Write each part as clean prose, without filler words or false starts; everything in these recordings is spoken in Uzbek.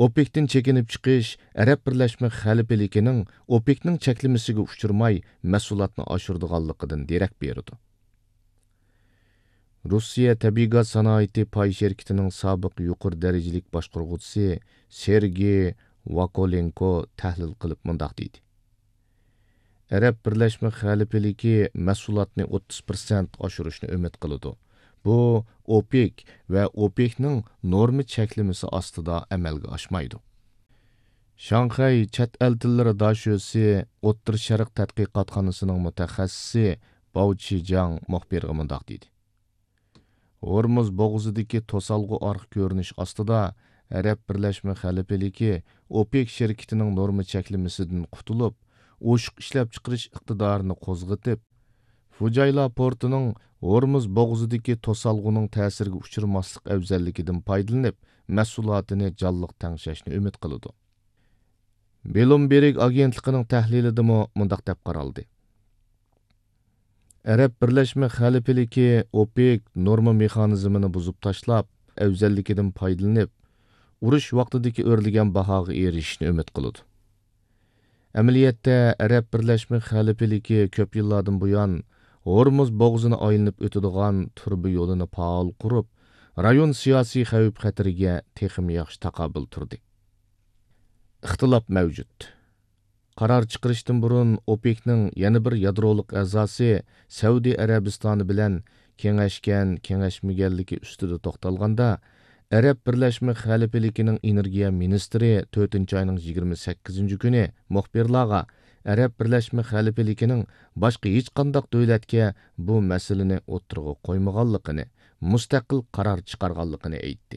OPEC'ten çekinip chiqish Arab Birleşme Xalifeligining OPEC'ning cheklimasiga uchirmay mahsulotni oshirdiganligidan derak berdi. Rossiya tabiiy gaz sanoati pay şirketining sobiq yuqori darajalik boshqaruvchisi Sergey Vakolenko tahlil qilib mundaq deydi. Arab Birleşme Xalifeligi mahsulotni 30% oshirishni umid qiladi. Bu OPEC va OPEC'ning norma cheklimasi ostida amalga oshmaydi. Shanxay chet el tillari dashosi O'rta Sharq tadqiqotxonasining mutaxassisi Bao Chijang muxbirga mundaq deydi. Hormuz bo'g'izidagi to'salg'u orqa ko'rinish ostida Arab Birleşme Xalifeligi OPEC shirkatining norma cheklimasidan qutulib, o'shiq ishlab chiqarish iqtidorini qo'zg'atib, Fujayla portining Hormuz bo'g'izidagi to'salg'uning ta'siriga uchirmaslik afzalligidan foydalanib, mahsulotini jonliq tangshashni umid qiladi. Bloomberg agentligining tahlilida mundaq deb qaraldi. Arab Birleşme Xalifeligi OPEC norma mexanizmini buzib tashlab, afzalligidan foydalanib, urush vaqtidagi o'rlagan bahoga erishishni umid qiladi. Amaliyotda Arab Birleşme Xalifeligi ko'p yillardan buyon Hormuz bo'g'izini aylanib o'tadigan turbi yo'lini faol qurib, rayon siyosiy xavf-xatariga texim yaxshi taqobil turdi. Ixtilof mavjud. Qaror chiqarishdan burun OPEC'ning yana bir yadroliq a'zosi Saudiya Arabistoni bilan kengashmaganligi ustida to'xtalganda, Arab Birleşme Xalifeligining energiya ministri 4-oyning 28-kuni muxbirlarga Arab Birleşme Xalifeligining boshqa hech qanday davlatga bu masalani o'tirg'a qo'ymaganligini, mustaqil qaror chiqarganligini aytdi.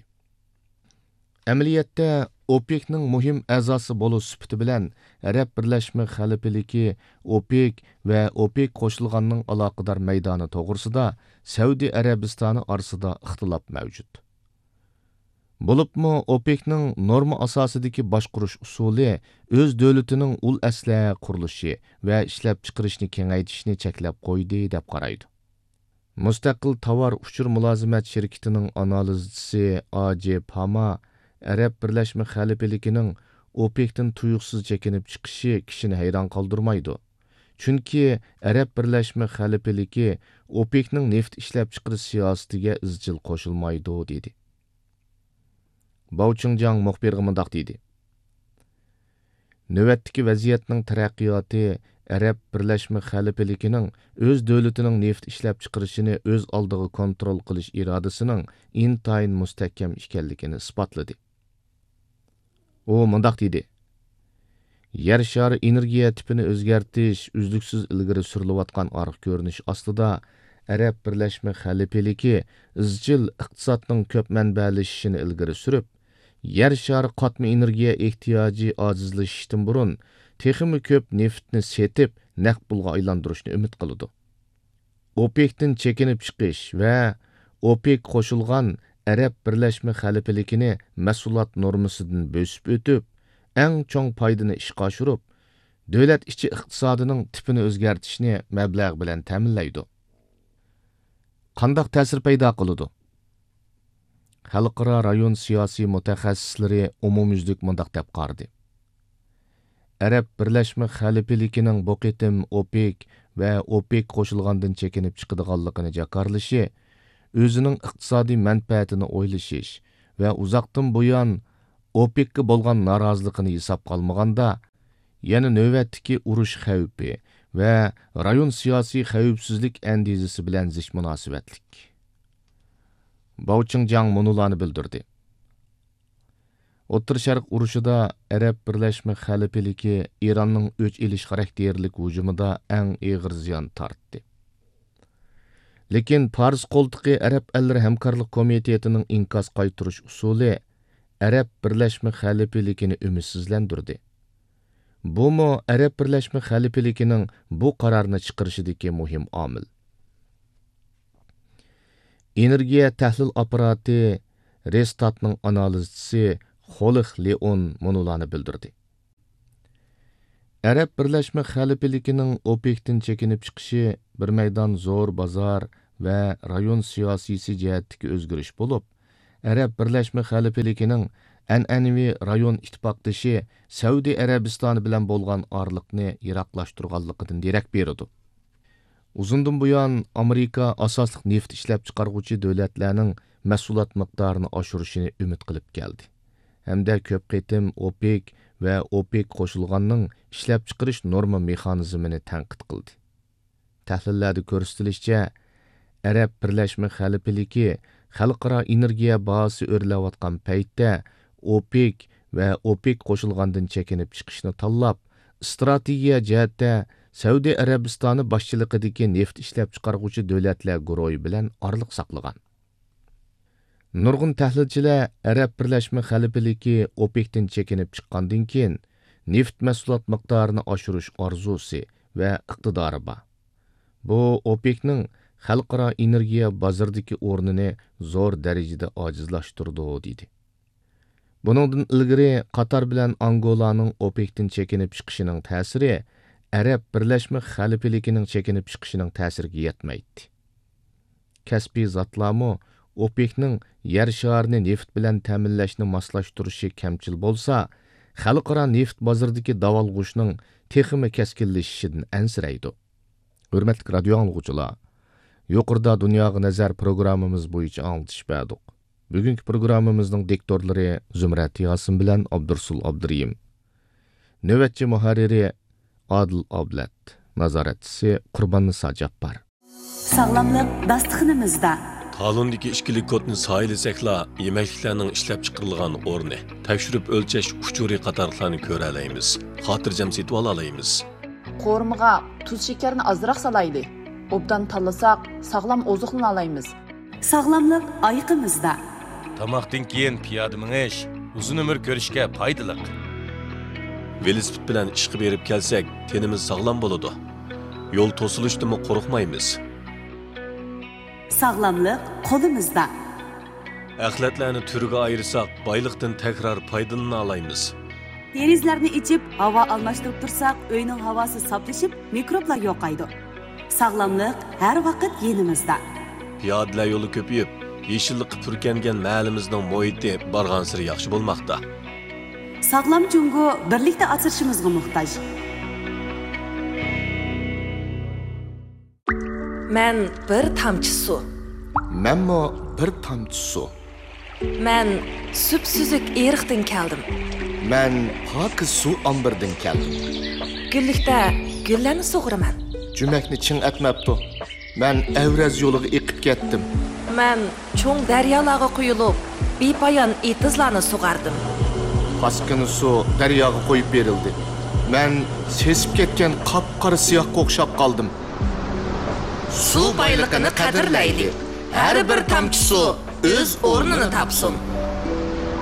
Amaliyotda OPEC'ning muhim a'zosi bo'lish sifati bilan Arab Birleşme Xalifeligi OPEC va OPEC qo'shilganning aloqador maydoni to'g'risida Saudiya Arabistoni orasida ixtilof mavjud. Bo'libmi OPEC'ning norma asosidagi boshqarish usuli o'z davlatining ul asliha qurilishi va ishlab chiqarishni kengaytirishni cheklab qo'ydi deb qaraydi. Mustaqil tovar uchur mulozimat shirkatining analizchisi AJ Pama Arab Birleşme Xalifeligining OPEC'dan tuyuqsiz chekinib chiqishi kishini hayron qoldirmaydi. Chunki Arab Birleşme Xalifeligi OPEC'ning neft ishlab chiqarish siyosatiga izchil qo'shilmaydi dedi. Bao Chijang muxbirga mundaq deydi. Navbatdagi vaziyatning taraqqiyoti Arab Birleşme Xalifeligining o'z davlatining neft ishlab chiqarishini o'z oldiga kontrol qilish irodasining intayin mustahkam ekanligini isbotladi. U mundaq deydi. Yer shari energiya tipini o'zgartirish uzluksiz ilgari surilayotgan orqa ko'rinish ostida Arab Birleşme Xalifeligi izchil iqtisodning ko'p manbalashishini ilgari surib, yer shari qatma energiya ehtiyoji ojizlashishdan burun texmi ko'p neftni setib, naq pulga aylantirishni umid qiladi. OPEC'dan chekinib chiqish va OPEC qo'shilgan Arab Birleşme Xalifeligini mahsulot normasidan bo'sib o'tib, eng cho'ng foydani ishga oshirib, davlat ichi iqtisodining tipini o'zgartirishni mablag' bilan ta'minlaydi. Qanday ta'sir paydo qiladi? Xalqaro rayon siyosiy mutaxassislari umumyuzlik mundaq deb qaradi. Arab Birleşme Xalifeligining bu qitim OPEC va OPEC qo'shilgandan chekinib chiqadiganligini jakarlashi, o'zining iqtisodiy manfaatini o'ylashish va uzoqdan buyon OPECga bo'lgan noroziligini hisobga olmaganda, yana navbatdagi urush xavfi va rayon siyosiy xavfsizlik andizasi bilan zich munosabatlik. Bao Chijang munularni bildirdi. O'rta Sharq urushida Arab Birleşme Xalifeligi Iranning o'ch elish xarakterlik hujumida eng og'ir ziyon tortdi. Lekin Fars qo'ltiqi Arab elleri hamkorlik komitetining inkos qaytirish usuli Arab Birleşme Xalifeligini umidsizlantirdi. Bu Arab Birleşme Xalifeligining bu qarorni chiqarishidagi muhim omil. Energiya tahlil apparati Restatning analizchisi Xolix Leon munularni bildirdi. Arab Birleşme Xalifeligining OPEC'dan chekinib chiqishi bir maydon zo'r bozor va rayon siyosiysi jihatdagi o'zgarish bo'lib, Arab Birleşme Xalifeligining an'anaviy rayon ittifoqdoshi Saudiya Arabistoni bilan bo'lgan orliqni yiroqlashtirganligidan derak beradi. Uzundan buyon Amerika asosliq neft ishlab chiqaruvchi davlatlarning mahsulot miqdorini oshirishini umid qilib keldi. Hamda ko'p qitim OPEC va OPEC qo'shilganning ishlab chiqarish norma mexanizmini tanqid qildi. Tahlillarda ko'rsatilishicha, Arab Birleşme Xalifaligi xalqaro energiya bahasi o'rlayotgan paytda OPEC va OPEC qo'shilgandan chekinib chiqishni tanlab, strategiya jihatda Saudiya Arabistoni boshchiligidagi neft ishlab chiqaruvchi davlatlar guruhi bilan orliq saqlagan. Nurg'un tahlilchilar Arab Birleşme Xalifaligi OPECdan chekinib chiqqandan keyin neft mahsulot miqdorini oshirish orzusi va iqtidori bor. Bu OPECning xalqaro energiya bozoridagi o'rnini zo'r darajada ojizlashtirdi dedi. Buningdan ilgari Qatar bilan Angolaning OPECdan chekinib chiqishining ta'siri Arab Birleşme Xalifaligining chekinib chiqishining ta'siriga yetmaydi. Kasbiy zotlarmi OPECning yer sharini neft bilan ta'minlashni moslashtirishi kamchil bo'lsa, xalqaro neft bozoridagi davolg'ushning texmi keskinlashishidan ansiraydi. Hurmatli radio anglovchilar, yuqorida Dunyoga nazar programmamiz bo'yicha anglitish berdik. Bugungi programmamizning diktorlari Zumrat Yosin bilan Abdursul Abduriyim. Navbatchi muharriri Adil Ablat, nazoratchisi Qurbon Sajabbor. Sog'lomlik dasturxonimizda Talondagi ishkilik kodni sayilsakla yemekliklarning ishlab chiqarilgan o'rni, tekshirib o'lchash uchuri qatorlarni ko'ra olamiz. Xotirjam setib olaymiz. Qo'rmiga tuz shakarni ozroq salayli. Obdan tanlasak sog'lom oziqlana olamiz. sog'lomlik oyiqimizda. Tamoqdan keyin piyoda minish uzun umr ko'rishga foydali. Velosiped bilan ishga berib kelsak, tenimiz sog'lom bo'ladi. Yo'l to'silishdan qo'rqmaymiz. Sog'lomlik qo'limizda. Axlatlarni turiga ayırsak, boyliqdan takrar foydalana olamiz. Derizlarni ichib, havo almashtirib tursak, uyning havosi soflashib, mikroblar yo'qaydi. Sog'lomlik har vaqt yenimizda. Piyodalar yo'li ko'payib, yeshillikqa purkangan mahallimizning muhiti borgan sari yaxshi bo'lmoqda. Sog'lom jungo birlikda asrashimizga muhtoj. Men bir tamchi suv. Menmo bir tomchi suv. Men süpsüzük eriqdan keldim. Men pokiz suv ombirdan keldim. Gullikda gullarni sug'uraman. Jumakni ching atmabdi. Men Avraz yo'liga eqib ketdim. Men cho'ng daryolarga quyilib, bepoyon etizlarni sug'ardim. Paskini suv daryoga qo'yib berildi. Men sesib ketgan qop-qora siyohga o'xshab qoldim. Suv boyligini qadrlaydi. Har bir tamchi suv o'z o'rnini topsin.